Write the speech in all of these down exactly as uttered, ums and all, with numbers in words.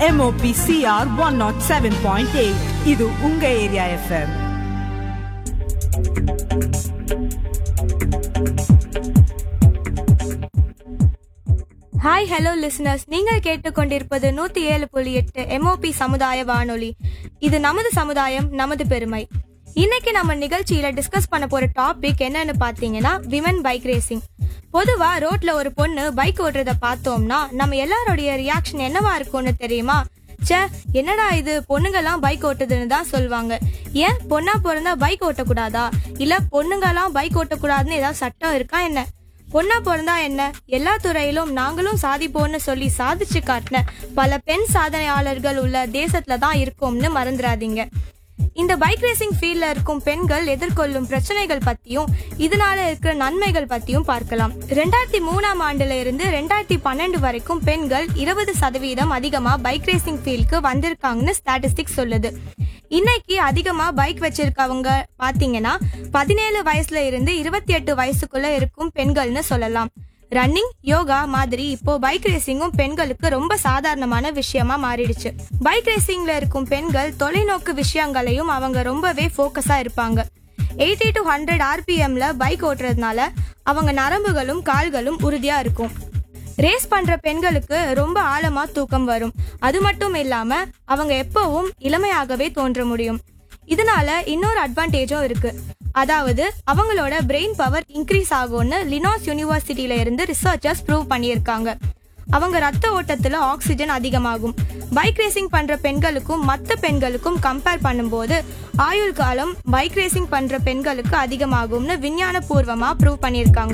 M O P C R one oh seven point eight. இது உங்க area F M. Hi hello listeners, நீங்கள் கேட்டுக்கொண்டிருப்பது நூத்தி ஏழு புள்ளி எட்டு எம்ஓபி சமுதாய வானொலி. இது நமது சமுதாயம், நமது பெருமை. இன்னைக்கு நம்ம நிகழ்ச்சியில டிஸ்கஸ் பண்ண போற டாபிக் என்னன்னு பாத்தீங்கன்னா விமன் பைக் ரேசிங். பொதுவா ரோட்ல ஒரு பொண்ணு பைக் ஓட்டுறத பார்த்தோம்னா நம்ம எல்லாருடைய ரியாக்ஷன் என்னவா இருக்கும்னு தெரியுமா? சே, என்னடா இது, பொண்ணுங்கெல்லாம் பைக் ஓட்டுதுன்னு தான் சொல்லுவாங்க. ஏன் பொண்ணா பிறந்தா பைக் ஓட்டக்கூடாதா? இல்ல பொண்ணுங்கெல்லாம் பைக் ஓட்டக்கூடாதுன்னு ஏதாவது சட்டம் இருக்கா என்ன? பொண்ணா பிறந்தா என்ன, எல்லா துறையிலும் நாங்களும் சாதிப்போம்னு சொல்லி சாதிச்சு காட்டின பல பெண் சாதனையாளர்கள் உள்ள தேசத்துல தான் இருக்கோம்னு மறந்துடாதீங்க. இந்த பைக் ரேசிங் ஃபீல்ட்ல இருக்கும் பெண்கள் எதிர்கொள்ளும் பிரச்சனைகள் பத்தியும் இதனால இருக்கிற நன்மைகள் பத்தியும் பார்க்கலாம். ரெண்டாயிரத்தி மூணாம் ஆண்டுல இருந்து ரெண்டாயிரத்தி பன்னெண்டு வரைக்கும் பெண்கள் இருபது சதவீதம் அதிகமா பைக் ரேசிங் ஃபீல்டுக்கு வந்திருக்காங்கன்னு ஸ்டாட்டிஸ்டிக்ஸ் சொல்லுது. இன்னைக்கு அதிகமா பைக் வச்சிருக்கவங்க பாத்தீங்கன்னா பதினேழு வயசுல இருந்து இருபத்தி எட்டு வயசுக்குள்ள இருக்கும் பெண்கள்னு சொல்லலாம். ரன்னிங், யோகா மாதிரி இப்போ பைக் ரேசிங்கும் பெண்களுக்கு ரொம்ப சாதாரணமான விஷயமா மாறிடுச்சு. பைக் ரேசிங்ல இருக்கும் பெண்கள் தொலைநோக்கு விஷயங்களையும் அவங்க ரொம்பவே போக்கஸா இருப்பாங்க. எயிட்டி டு ஹண்ட்ரட் ஆர்பிஎம்ல பைக் ஓட்டுறதுனால அவங்க நரம்புகளும் கால்களும் உறுதியா இருக்கும். ரேஸ் பண்ற பெண்களுக்கு ரொம்ப ஆழமா தூக்கம் வரும். அது மட்டும் இல்லாம அவங்க எப்பவும் இளமையாகவே தோன்ற முடியும். இதனால இன்னொரு அட்வான்டேஜும் இருக்கு. அதாவது அவங்களோட பிரெயின் பவர் இன்க்ரீஸ் ஆகும்னு லினாஸ் யூனிவர்சிட்டியில இருந்து ரிசர்ச்சர்ஸ் ப்ரூவ் பண்ணியிருக்காங்க. அவங்க ரத்த ஓட்டத்துல ஆக்சிஜன் அதிகமாகும். பைக் ரேசிங் பண்ற பெண்களுக்கும் மற்ற பெண்களுக்கும் கம்பேர் பண்ணும்போது ஆயுள் காலம் பைக் ரேசிங் பண்ற பெண்களுக்கு அதிகமாகும்னு விஞ்ஞான பூர்வமா ப்ரூவ் பண்ணியிருக்காங்க.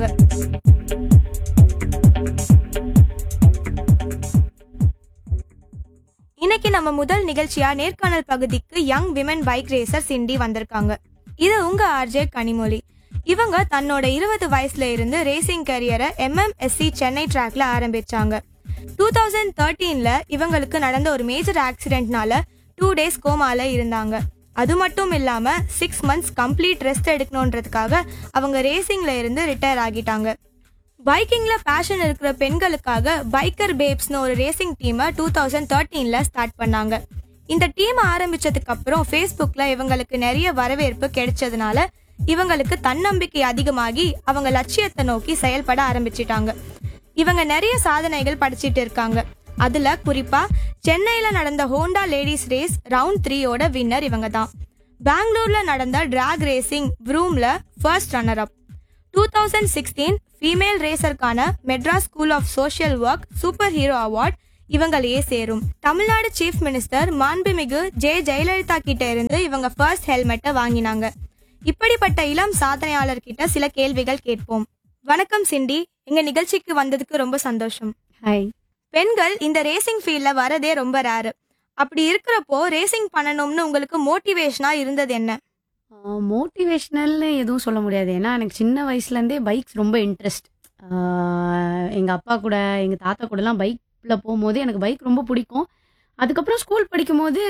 இன்னைக்கு நம்ம முதல் நிகழ்ச்சியா நேர்காணல் பகுதிக்கு young women bike racer Cindy வந்திருக்காங்க. இது உங்க ஆர்ஜே கனிமொழி. இவங்க தன்னோட இருபது வயசுல இருந்து ரேசிங் கரியரை எம்எம்எஸ்சி சென்னை ட்ராக்ல ஆரம்பிச்சாங்க. டூ தௌசண்ட் தேர்ட்டீன்ல இவங்களுக்கு நடந்த ஒரு மேஜர் ஆக்சிடென்ட்னால டூ டேஸ் கோமால இருந்தாங்க. அது மட்டும் இல்லாம சிக்ஸ் மந்த்ஸ் கம்ப்ளீட் ரெஸ்ட் எடுக்கணும்ன்றதுக்காக அவங்க ரேசிங்ல இருந்து ரிட்டையர் ஆகிட்டாங்க. பைக்கிங்ல பேஷன் இருக்கிற பெண்களுக்காக பைக்கர் பேப்ஸ்னு ஒரு ரேசிங் டீமை டூ தௌசண்ட் தேர்ட்டீன்ல ஸ்டார்ட் பண்ணாங்க. இந்த டீம் ஆரம்பிச்சதுக்கு அப்புறம் ஃபேஸ்புக்ல இவங்களுக்கு நிறைய வரவேற்பு கிடைச்சதுனால இவங்களுக்கு தன்னம்பிக்கை அதிகமாகி அவங்க லட்சியத்தை நோக்கி செயல்பட ஆரம்பிச்சிட்டாங்க. இவங்க நிறைய சாதனைகள் படைச்சிட்டு இருக்காங்க. அதுல குறிப்பா சென்னையில நடந்த ஹோண்டா லேடிஸ் ரேஸ் ரவுண்ட் த்ரீயோட வின்னர் இவங்க தான். பெங்களூர்ல நடந்த track racing வ்ரூம்ல first runner up. Two thousand sixteen female ரேசருக்கான Madras school of social work super hero award இவங்களையே சேரும். தமிழ்நாடு சீஃப் மினிஸ்டர் மாண்புமிகு ஜே ஜெயலலிதா கிட்ட இருந்து இவங்க ஃபர்ஸ்ட் ஹெல்மெட்டை வாங்கினாங்க. இப்படிப்பட்ட இளம் சாதனையாளர் கிட்ட சில கேள்விகள் கேட்போம். வணக்கம் சிண்டி, எங்க நிகழ்ச்சிக்கு வந்ததுக்கு ரொம்ப சந்தோஷம். ஹாய். பெண்கள் இந்த ரேசிங் ஃபீல்ட்ல வரதே ரொம்ப ரேரு. அப்படி இருக்கிறப்போ ரேசிங் பண்ணணும்னு உங்களுக்கு மோட்டிவேஷனா இருந்தது என்ன? மோட்டிவேஷ்னல்னு எதுவும் சொல்ல முடியாது. ஏன்னா எனக்கு சின்ன வயசுலேருந்தே பைக்ஸ் ரொம்ப இன்ட்ரெஸ்ட். எங்கள் அப்பா கூட எங்கள் தாத்தா கூடலாம் பைக்கில் போகும்போது எனக்கு பைக் ரொம்ப பிடிக்கும். அதுக்கப்புறம் ஸ்கூல் படிக்கும்போது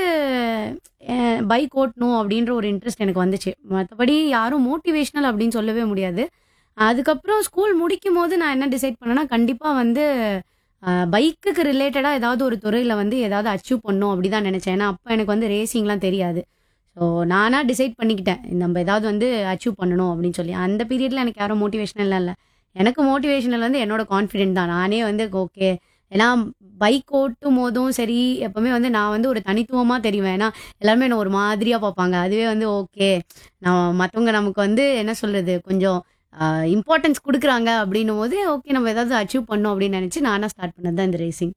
பைக் ஓட்டணும் அப்படின்ற ஒரு இன்ட்ரெஸ்ட் எனக்கு வந்துச்சு. மற்றபடி யாரும் மோட்டிவேஷ்னல் அப்படின்னு சொல்லவே முடியாது. அதுக்கப்புறம் ஸ்கூல் முடிக்கும் போது நான் என்ன டிசைட் பண்ணேன்னா, கண்டிப்பாக வந்து பைக்குக்கு ரிலேட்டடாக ஏதாவது ஒரு துறையில் வந்து ஏதாவது அச்சீவ் பண்ணணும் அப்படி தான் நினச்சேன். ஏன்னா அப்போ எனக்கு வந்து ரேசிங்லாம் தெரியாது. ஸோ நானாக டிசைட் பண்ணிக்கிட்டேன், நம்ம ஏதாவது வந்து அச்சீவ் பண்ணணும் அப்படின்னு சொல்லி. அந்த பீரியடில் எனக்கு யாரும் மோட்டிவேஷனல்லாம் இல்லை. எனக்கு மோட்டிவேஷனல் வந்து என்னோட கான்ஃபிடென்ட் தான். நானே வந்து ஓகே, ஏன்னா பைக் ஓட்டும் போதும் சரி எப்போவுமே வந்து நான் வந்து ஒரு தனித்துவமாக தெரிவேன். ஏன்னா எல்லாருமே என்ன ஒரு மாதிரியாக பார்ப்பாங்க. அதுவே வந்து ஓகே, நான் மற்றவங்க நமக்கு வந்து என்ன சொல்கிறது கொஞ்சம் இம்பார்ட்டன்ஸ் கொடுக்குறாங்க அப்படின்னும் போது ஓகே நம்ம ஏதாவது அச்சீவ் பண்ணோம் அப்படின்னு நினச்சி நானாக ஸ்டார்ட் பண்ணது தான் இந்த ரேசிங்.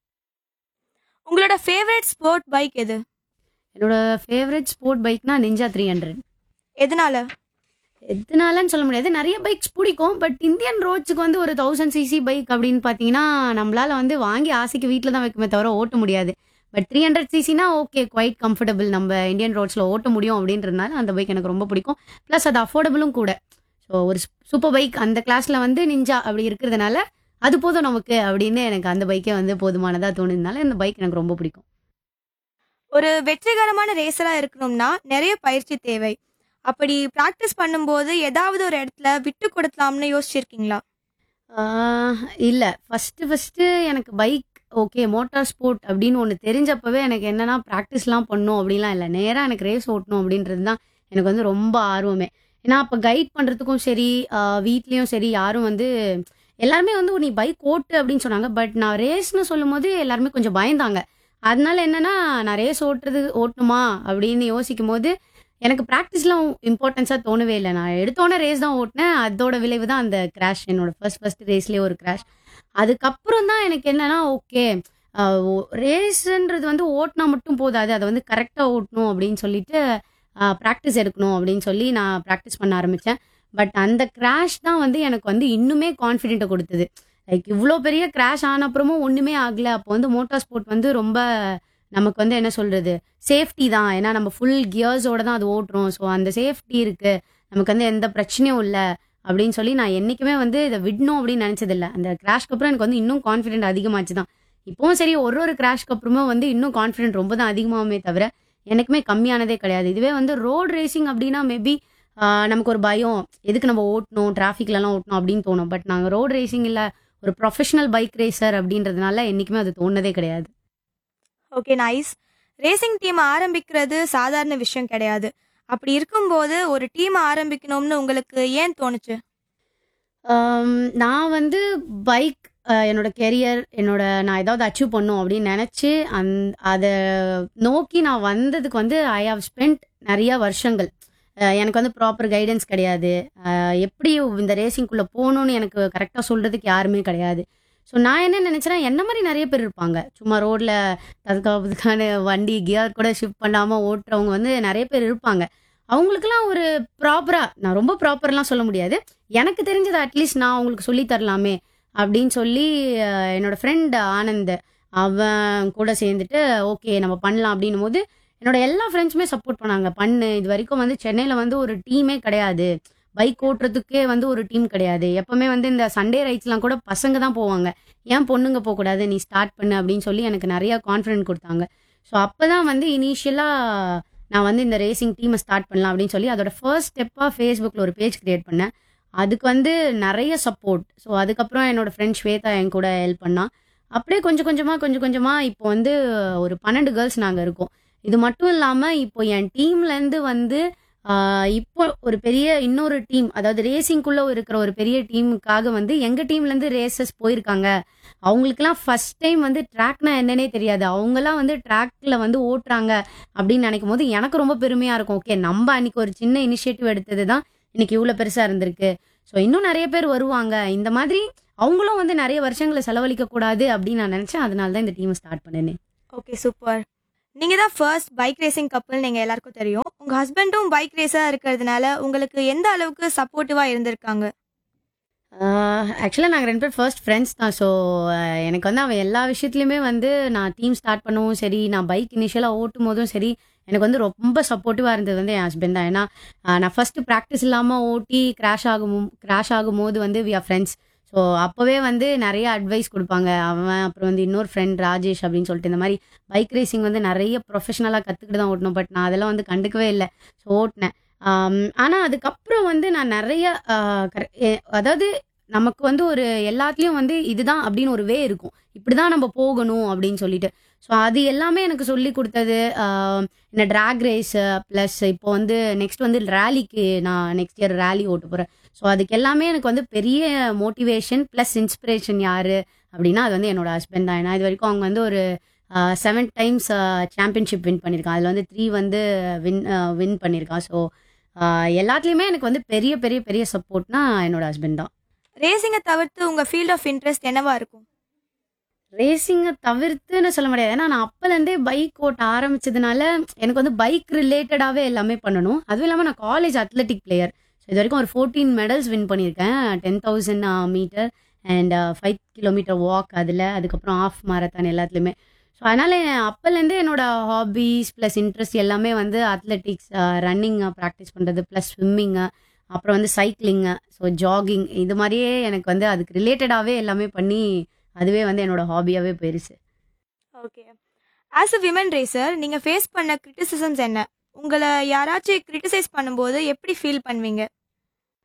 உங்களோட ஃபேவரட் ஸ்போர்ட் பைக் எது? என்னோட favourite sport பைக்னா ninja three hundred. எதனால? எதனாலன்னு சொல்ல முடியாது, நிறைய பைக்ஸ் பிடிக்கும். பட் இந்தியன் ரோட்ஸுக்கு வந்து ஒரு தௌசண்ட் சிசி பைக் அப்படின்னு பார்த்தீங்கன்னா நம்மளால வந்து வாங்கி ஆசைக்கு வீட்டில் தான் வைக்குமே தவிர ஓட்ட முடியாது. But three hundred சிசினா okay, quite comfortable, நம்ம இந்தியன் ரோட்ஸில் ஓட்ட முடியும் அப்படின்றதுனால அந்த பைக் எனக்கு ரொம்ப பிடிக்கும். ப்ளஸ் அது அஃபோர்டபுளும் கூட. ஸோ ஒரு சூப்பர் பைக் அந்த கிளாஸில் வந்து நிஞ்சா அப்படி இருக்கிறதுனால அது போதும் நமக்கு அப்படின்னு எனக்கு அந்த பைக்கே வந்து போதுமானதாக தோணுதுனால இந்த பைக் எனக்கு ரொம்ப பிடிக்கும். ஒரு வெற்றிகரமான ரேசரா இருக்கணும்னா நிறைய பயிற்சி தேவை. அப்படி பிராக்டிஸ் பண்ணும்போது ஏதாவது ஒரு இடத்துல விட்டு கொடுக்கலாம்னு யோசிச்சிருக்கீங்களா? இல்லை, ஃபஸ்ட்டு ஃபஸ்ட்டு எனக்கு பைக் ஓகே மோட்டார் ஸ்போர்ட் அப்படின்னு ஒன்று தெரிஞ்சப்பவே எனக்கு என்னன்னா ப்ராக்டிஸ்லாம் பண்ணணும் அப்படின்லாம் இல்லை. நேராக எனக்கு ரேஸ் ஓட்டணும் அப்படின்றது தான் எனக்கு வந்து ரொம்ப ஆர்வமே. ஏன்னா அப்போ கைட் பண்ணுறதுக்கும் சரி, வீட்லேயும் சரி யாரும் வந்து எல்லாருமே வந்து நீ பைக் ஓட்டு அப்படின்னு சொன்னாங்க. பட் நான் ரேஸ்னு சொல்லும்போது எல்லாருமே கொஞ்சம் பயந்தாங்க. அதனால என்னன்னா நான் ரேஸ் ஓட்டுறது ஓட்டணுமா அப்படின்னு யோசிக்கும் போது எனக்கு ப்ராக்டிஸ்லாம் இம்பார்ட்டன்ஸாக தோணவே இல்லை. நான் எடுத்தோன்னே ரேஸ் தான் ஓட்டினேன். அதோட விளைவு தான் அந்த கிராஷ், என்னோட ஃபர்ஸ்ட் ஃபர்ஸ்ட் ரேஸ்லேயே ஒரு கிராஷ். அதுக்கப்புறம் தான் எனக்கு என்னன்னா ஓகே ரேஸுன்றது வந்து ஓட்டினா மட்டும் போதாது, அதை வந்து கரெக்டாக ஓட்டணும் அப்படின்னு சொல்லிட்டு ப்ராக்டிஸ் எடுக்கணும் அப்படின்னு சொல்லி நான் ப்ராக்டிஸ் பண்ண ஆரம்பித்தேன். பட் அந்த கிராஷ் தான் வந்து எனக்கு வந்து இன்னுமே கான்ஃபிடென்ட்டை கொடுத்தது. லைக் இவ்வளோ பெரிய கிராஷ் ஆன அப்புறமும் ஒன்றுமே ஆகலை. அப்போ வந்து மோட்டார் ஸ்போர்ட் வந்து ரொம்ப நமக்கு வந்து என்ன சொல்கிறது, சேஃப்டி தான். ஏன்னா நம்ம ஃபுல் கியர்ஸோட தான் அது ஓட்டுறோம். ஸோ அந்த சேஃப்டி இருக்குது, நமக்கு வந்து எந்த பிரச்சனையும் இல்லை அப்படின்னு சொல்லி நான் என்றைக்குமே வந்து இதை விடணும் அப்படின்னு நினச்சதில்லை. அந்த கிராஷ்க்கு அப்புறம் எனக்கு வந்து இன்னும் கான்ஃபிடென்ட் அதிகமாச்சு தான். இப்போவும் சரி, ஒரு ஒரு கிராஷ்க்கு அப்புறமும் வந்து இன்னும் கான்ஃபிடென்ட் ரொம்ப தான் அதிகமாகுமே தவிர எனக்குமே கம்மியானதே கிடையாது. இதுவே வந்து ரோட் ரேசிங் அப்படின்னா மேபி நமக்கு ஒரு பயம், எதுக்கு நம்ம ஓட்டணும், டிராஃபிக்லலாம் ஓட்டணும் அப்படின்னு தோணும். பட் நாங்கள் ரோட் ரேசிங் இல்லை, ஒரு ப்ரொஃபஷனல் பைக் ரேசர் அப்படின்றதுனால என்றைக்குமே அது தோணுனதே கிடையாது. Okay, nice. ரேசிங் டீம் ஆரம்பிக்கிறது சாதாரண விஷயம் கிடையாது. அப்படி இருக்கும்போது ஒரு டீம் ஆரம்பிக்கணும்னு உங்களுக்கு ஏன் தோணுச்சு? ஆம், நான் வந்து பைக் என்னோட கெரியர், என்னோட நான் ஏதாவது அச்சீவ் பண்ணும் அப்படின்னு நினச்சி அந் அதை நோக்கி நான் வந்ததுக்கு வந்து ஐ ஹவ் ஸ்பெண்ட் நிறைய வருஷங்கள். அஹ் எனக்கு வந்து ப்ராப்பர் கைடன்ஸ் கிடையாது. அஹ் எப்படி இந்த ரேசிங்குள்ளே போகணும்னு எனக்கு கரெக்டாக சொல்கிறதுக்கு யாருமே கிடையாது. ஸோ நான் என்ன நினச்சேன்னா, என்ன மாதிரி நிறைய பேர் இருப்பாங்க, சும்மா ரோட்டில் தற்காப்புக்கான வண்டி கியர் கூட ஷிஃப்ட் பண்ணாமல் ஓட்டுறவங்க வந்து நிறைய பேர் இருப்பாங்க. அவங்களுக்குலாம் ஒரு ப்ராப்பராக, நான் ரொம்ப ப்ராப்பர்லாம் சொல்ல முடியாது, எனக்கு தெரிஞ்சது அட்லீஸ்ட் நான் அவங்களுக்கு சொல்லி தரலாமே அப்படின்னு சொல்லி அஹ் என்னோட ஃப்ரெண்ட் ஆனந்த், அவன் கூட சேர்ந்துட்டு ஓகே நம்ம பண்ணலாம் அப்படின்னும் போது என்னோட எல்லா ஃப்ரெண்ட்ஸுமே சப்போர்ட் பண்ணாங்க. பண்ணு, இது வரைக்கும் வந்து சென்னையில் வந்து ஒரு டீமே கிடையாது, பைக் ஓட்டுறதுக்கே வந்து ஒரு டீம் கிடையாது. எப்பவுமே வந்து இந்த சண்டே ரைட்ஸ்லாம் கூட பசங்க தான் போவாங்க, ஏன் பொண்ணுங்க போகக்கூடாது, நீ ஸ்டார்ட் பண்ணு அப்படின்னு சொல்லி எனக்கு நிறைய கான்ஃபிடென்ட் கொடுத்தாங்க. ஸோ அப்போ தான் வந்து இனிஷியலாக நான் வந்து இந்த ரேசிங் டீமை ஸ்டார்ட் பண்ணலாம் அப்படின்னு சொல்லி அதோட ஃபர்ஸ்ட் ஸ்டெப்பாக ஃபேஸ்புக்கில் ஒரு பேஜ் கிரியேட் பண்ணேன். அதுக்கு வந்து நிறைய சப்போர்ட். ஸோ அதுக்கப்புறம் என்னோட ஃப்ரெண்ட் ஸ்வேதா என் கூட ஹெல்ப் பண்ணா. அப்படியே கொஞ்சம் கொஞ்சமாக கொஞ்சம் கொஞ்சமாக இப்போ வந்து ஒரு பன்னெண்டு கேர்ள்ஸ் நாங்கள் இருக்கோம். இது மட்டும் இல்லாமல் இப்போ என் டீம்லேருந்து வந்து ஆஹ், இப்போ ஒரு பெரிய இன்னொரு டீம், அதாவது ரேசிங்குள்ளே இருக்கிற ஒரு பெரிய டீமுக்காக வந்து எங்கள் டீம்லேருந்து ரேசஸ் போயிருக்காங்க. அவங்களுக்குலாம் ஃபர்ஸ்ட் டைம் வந்து ட்ராக்னா என்னன்னே தெரியாது, அவங்கெல்லாம் வந்து ட்ராக்ல வந்து ஓட்டுறாங்க அப்படின்னு நினைக்கும் போது எனக்கு ரொம்ப பெருமையாக இருக்கும். ஓகே, நம்ம அன்னைக்கு ஒரு சின்ன இனிஷியேட்டிவ் எடுத்தது தான் இன்னைக்கு இவ்வளோ பெருசாக இருந்திருக்கு. ஸோ இன்னும் நிறைய பேர் வருவாங்க, இந்த மாதிரி அவங்களும் வந்து நிறைய வருஷங்களை செலவழிக்க கூடாது அப்படின்னு நான் நினச்சேன். அதனால தான் இந்த டீமை ஸ்டார்ட் பண்ணேனே. Okay, super. நீங்கள் தான் ஃபர்ஸ்ட் பைக் ரேசிங் கப்பல், நீங்கள் எல்லாருக்கும் தெரியும். உங்கள் ஹஸ்பண்டும் பைக் ரேஸாக இருக்கிறதுனால உங்களுக்கு எந்த அளவுக்கு சப்போர்ட்டிவாக இருந்திருக்காங்க? ஆக்சுவலாக நாங்கள் ரெண்டு பேர் ஃபர்ஸ்ட் ஃப்ரெண்ட்ஸ் தான். ஸோ எனக்கு வந்து அவன் எல்லா விஷயத்துலையுமே வந்து நான் டீம் ஸ்டார்ட் பண்ணவும் சரி, நான் பைக் இனிஷியலாக ஓட்டும் போதும் சரி, எனக்கு வந்து ரொம்ப சப்போர்ட்டிவாக இருந்தது வந்து என் ஹஸ்பண்ட் தான். ஏன்னா ஆஹ் நான் ஃபஸ்ட்டு ப்ராக்டிஸ் இல்லாமல் ஓட்டி கிராஷ் ஆகும் கிராஷ் ஆகும்போது வந்து வி ஆர் ஃப்ரெண்ட்ஸ். ஸோ அப்போவே வந்து நிறைய அட்வைஸ் கொடுப்பாங்க அவன். அப்புறம் வந்து இன்னொரு ஃப்ரெண்ட் ராஜேஷ் அப்படின்னு சொல்லிட்டு, இந்த மாதிரி பைக் ரேசிங் வந்து நிறைய ப்ரொஃபஷனலாக கற்றுக்கிட்டு தான் ஓட்டணும். பட் நான் அதெல்லாம் வந்து கண்டுக்கவே இல்லை. ஸோ ஓட்டினேன். ஆனால் அதுக்கப்புறம் வந்து நான் நிறைய ஆஹ் கர- எ- அதாவது நமக்கு வந்து ஒரு எல்லாத்துலேயும் வந்து இதுதான் அப்படின்னு ஒரு வே இருக்கும், இப்படி தான் நம்ம போகணும் அப்படின்னு சொல்லிட்டு. ஸோ அது எல்லாமே எனக்கு சொல்லி கொடுத்தது ஆஹ் இந்த ட்ராக் ரேஸு ப்ளஸ் இப்போ வந்து நெக்ஸ்ட் வந்து ரேலிக்கு நான் நெக்ஸ்ட் இயர் ரேலி ஓட்ட போகிறேன். ஸோ அதுக்கு எல்லாமே எனக்கு வந்து பெரிய மோட்டிவேஷன் ப்ளஸ் இன்ஸ்பிரேஷன் யார் அப்படின்னா அது வந்து என்னோட ஹஸ்பண்ட் தான். ஏன்னா இது வரைக்கும் அவங்க வந்து ஒரு செவன் டைம்ஸ் சாம்பியன்ஷிப் வின் பண்ணியிருக்கான். அதில் வந்து த்ரீ வந்து வின் வின் பண்ணியிருக்கான். ஸோ எல்லாத்துலேயுமே எனக்கு வந்து பெரிய பெரிய பெரிய சப்போர்ட்னா என்னோட ஹஸ்பண்ட் தான். ரேசிங்கை தவிர்த்து உங்கள் ஃபீல்ட் ஆஃப் இன்ட்ரெஸ்ட் என்னவா இருக்கும்? ரேசிங்கை தவிர்த்துன்னு சொல்ல முடியாது. ஏன்னா நான் அப்போலேருந்தே பைக் ஓட்ட ஆரம்பிச்சதுனால எனக்கு வந்து பைக் ரிலேட்டடாகவே எல்லாமே பண்ணணும். அதுவும் இல்லாமல் நான் காலேஜ் அத்லெட்டிக் பிளேயர். ஸோ இது வரைக்கும் ஒரு ஃபோர்டீன் மெடல்ஸ் வின் பண்ணியிருக்கேன். Ten thousand metre and five kilometre walk, அதில் அதுக்கப்புறம் ஆஃப் மாரத்தான் எல்லாத்துலேயுமே. ஸோ அதனால் அப்போலேருந்தே என்னோட ஹாபீஸ் ப்ளஸ் இன்ட்ரெஸ்ட் எல்லாமே வந்து அத்லெட்டிக்ஸ், ரன்னிங்கு ப்ராக்டிஸ் பண்ணுறது ப்ளஸ் ஸ்விம்மிங்கு, அப்புறம் வந்து சைக்கிளிங்கு, ஸோ ஜாகிங், இது மாதிரியே எனக்கு வந்து அதுக்கு ரிலேட்டடாகவே எல்லாமே பண்ணி அதுவே வந்து என்னோட ஹாபியாகவே போயிருச்சு. Okay. As a women racer நீங்கள் ஃபேஸ் பண்ண கிரிட்டிசிசம்ஸ் என்ன? உங்களை யாராச்சும் கிரிட்டிசைஸ் பண்ணும்போது எப்படி ஃபீல் பண்ணுவீங்க?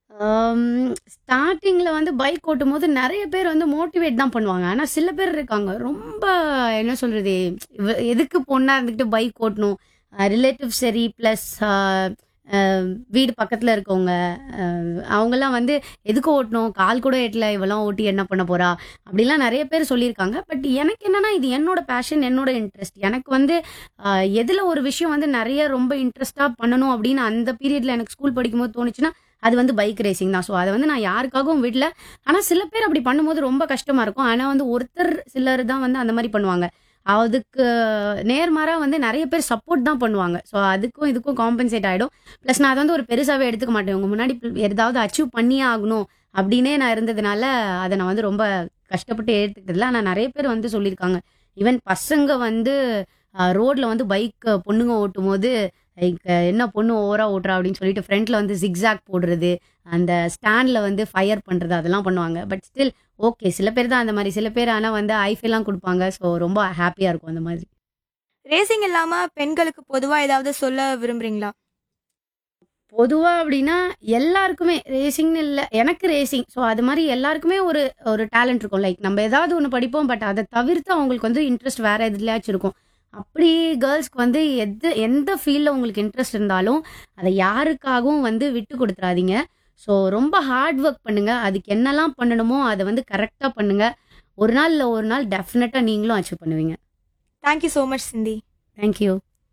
ஸ்டார்டிங்கில் வந்து பைக் ஓட்டும் போது நிறைய பேர் வந்து மோட்டிவேட் தான் பண்ணுவாங்க. ஆனால் சில பேர் இருக்காங்க ரொம்ப என்ன சொல்கிறது, எதுக்கு பொண்ணாக இருந்துக்கிட்டு பைக் ஓட்டணும், ரிலேட்டிவ் சரி ப்ளஸ் வீடு பக்கத்தில் இருக்கவங்க அவங்கெல்லாம் வந்து எதுக்கு ஓட்டணும், கால் கூட எட்டல, இவெல்லாம் ஓட்டி என்ன பண்ண போகிறா அப்படிலாம் நிறைய பேர் சொல்லியிருக்காங்க. பட் எனக்கு என்னென்னா இது என்னோட பேஷன், என்னோட இன்ட்ரெஸ்ட். எனக்கு வந்து எதில் ஒரு விஷயம் வந்து நிறைய ரொம்ப இன்ட்ரெஸ்டாக பண்ணணும் அப்படின்னு அந்த பீரியடில் எனக்கு ஸ்கூல் படிக்கும்போது தோணுச்சுன்னா அது வந்து பைக் ரேசிங் தான். ஸோ அதை வந்து நான் யாருக்காகவும் விடல. ஆனால் சில பேர் அப்படி பண்ணும்போது ரொம்ப கஷ்டமாக இருக்கும். ஆனால் வந்து ஒருத்தர் சிலர் தான் வந்து அந்த மாதிரி பண்ணுவாங்க. அதுக்கு நேர்மாறாக வந்து நிறைய பேர் சப்போர்ட் தான் பண்ணுவாங்க. ஸோ அதுக்கும் இதுக்கும் காம்பன்சேட் ஆகிடும். ப்ளஸ் நான் அதை வந்து ஒரு பெருசாகவே எடுத்துக்க மாட்டேன். உங்கள் முன்னாடி ஏதாவது அச்சீவ் பண்ணியே ஆகணும் அப்படின்னே நான் இருந்ததுனால அதை நான் வந்து ரொம்ப கஷ்டப்பட்டு எடுத்துக்கிட்டதில்ல. ஆனால் நிறைய பேர் வந்து சொல்லியிருக்காங்க, ஈவன் பசங்க வந்து ரோட்டில் வந்து பைக் பொண்ணுங்க ஓட்டும் போது லைக் என்ன பொண்ணு ஓவரா ஓட்டுறா அப்படின்னு சொல்லிட்டு ஃப்ரண்ட்ல வந்து ஜிக்ஸாக் போடுறது, அந்த ஸ்டாண்ட்ல வந்து ஃபயர் பண்றது, அதெல்லாம் பண்ணுவாங்க. பட் ஸ்டில் ஓகே, சில பேர் தான் அந்த மாதிரி, சில பேர் ஆனால் வந்து ஐஃபெல்லாம் கொடுப்பாங்க. ஸோ ரொம்ப ஹாப்பியா இருக்கும் அந்த மாதிரி. ரேசிங் இல்லாம பெண்களுக்கு பொதுவா ஏதாவது சொல்ல விரும்புறீங்களா? பொதுவா அப்படின்னா எல்லாருக்குமே ரேசிங்னு இல்லை, எனக்கு ரேசிங். ஸோ அது மாதிரி எல்லாருக்குமே ஒரு ஒரு டேலண்ட் இருக்கும். லைக் நம்ம ஏதாவது ஒன்று படிப்போம், பட் அதை தவிர்த்து அவங்களுக்கு வந்து இன்ட்ரெஸ்ட் வேற எதுலையாச்சும் இருக்கும். அப்படி கேர்ள்ஸ்க்கு வந்து எது எந்த ஃபீல்டில் உங்களுக்கு இன்ட்ரெஸ்ட் இருந்தாலும் அதை யாருக்காகவும் வந்து விட்டு கொடுத்துறாதீங்க. ஸோ ரொம்ப ஹார்ட் ஒர்க் பண்ணுங்க. அதுக்கு என்னெல்லாம் பண்ணணுமோ அதை வந்து கரெக்டாக பண்ணுங்க. ஒரு நாள் இல்லை ஒரு நாள் டெஃபினட்டாக நீங்களும் அச்சீவ் பண்ணுவீங்க. தேங்க்யூ ஸோ மச் சிந்தி. தேங்க்யூ.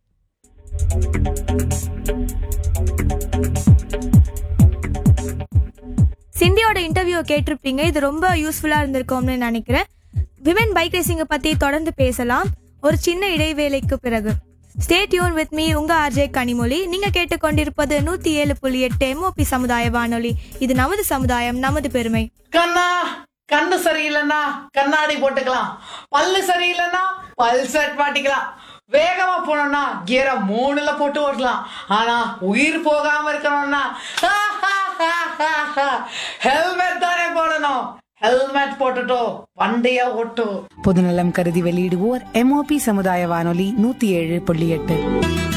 சிந்தியோட இன்டர்வியூ கேட்டிருப்பீங்க. இது ரொம்ப யூஸ்ஃபுல்லாக இருந்திருக்கும்னு நினைக்கிறேன். விமென் பைக் ரேசிங்கை பற்றி தொடர்ந்து பேசலாம் ஒரு சின்ன இடைவேளைக்கு பிறகு. ஸ்டே டியூன் வித் மீ, உங்க ஆர்ஜே கனிமொழி. நீங்க கேட்டுக்கொண்டிருப்பது நூத்தி ஏழு புள்ளி எட்டு எம்ஓபி சமுதாய வானொலி. இது நமது சமுதாயம், நமது பெருமை. கண்ணா கண்ணு சரியில்லைன்னா கண்ணாடி போட்டுக்கலாம், பல்லு சரியில்லைன்னா பல் செட் மாட்டிக்கலாம், வேகமா போனோம்னா கியர மூணுல போட்டு ஓட்டலாம். ஆனா உயிர் போகாம இருக்கணும்னா ஹெல்மெட் தானே போடணும். ஹெல்மெட் போட்டுட்டோ வண்டிய ஓட்டு. பொதுநலம் கருதி வெளியிடுவோர் எம்ஓபி சமுதாய வானொலி நூத்தி ஏழு புள்ளி எட்டு.